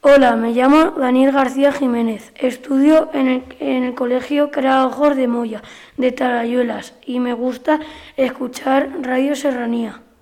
Hola, me llamo Daniel García Jiménez. Estudio en el Colegio Caraojos de Moya, de Talayuelas, y me gusta escuchar Radio Serranía.